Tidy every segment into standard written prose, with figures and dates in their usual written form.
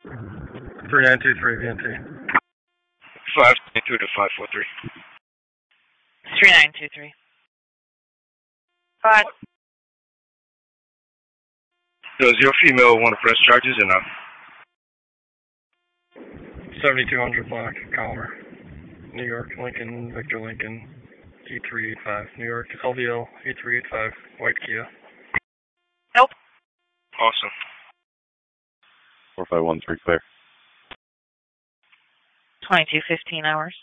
3923 VNT. 522 to 543. 3923. 5. Does your female want to press charges or not? 7200 block, Calmer. New York, Lincoln, Victor Lincoln, E385. New York, LVL, E385, white Kia. Nope. Awesome. 4513 clear. 2215 hours.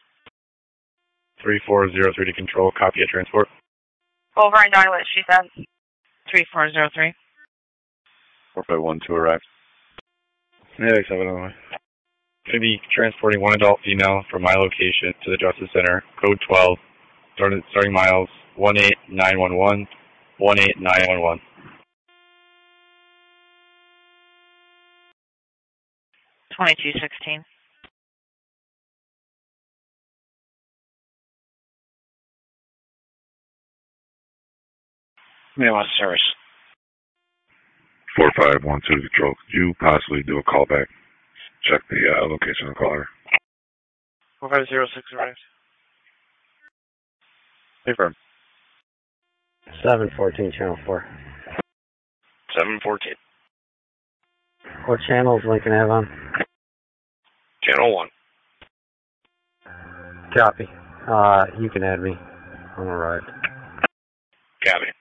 3403 to control, copy at transport. Over and dial it, she said. 3403. 4512 arrived. Yeah, 7 on the way. Going to be transporting one adult female from my location to the Justice Center, code 12, starting miles 18911, 18911. 2216. May want service. 4512 control. Could you possibly do a callback? Check the location of the caller. 4506 arrived. Confirm. 714, channel 4. 714. What channels Lincoln have on? Channel 1. Copy. You can add me. I'm arrived. Copy.